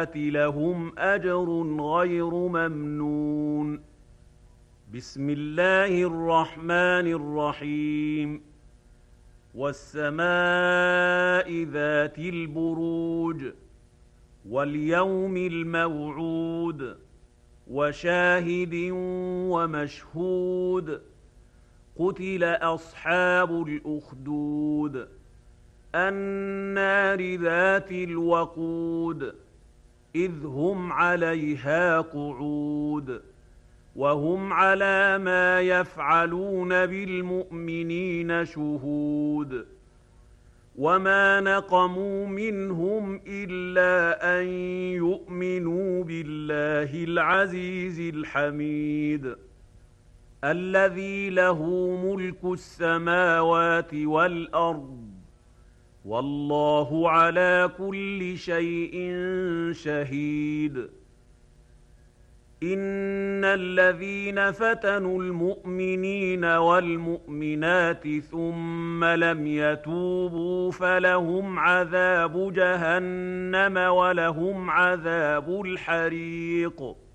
لهم أجر غير ممنون. بسم الله الرحمن الرحيم. والسماء ذات البروج واليوم الموعود وشاهد ومشهود. قتل أصحاب الأخدود النار ذات الوقود إذ هم عليها قعود وهم على ما يفعلون بالمؤمنين شهود. وما نقموا منهم إلا أن يؤمنوا بالله العزيز الحميد الذي له ملك السماوات والأرض والله على كل شيء شهيد. إن الذين فتنوا المؤمنين والمؤمنات ثم لم يتوبوا فلهم عذاب جهنم ولهم عذاب الحريق.